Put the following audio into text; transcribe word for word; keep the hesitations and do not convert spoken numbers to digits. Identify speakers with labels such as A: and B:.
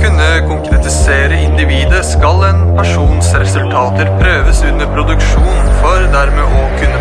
A: kunne konkretisere individet skal en persons resultater prøves under produksjon, for dermed å kunne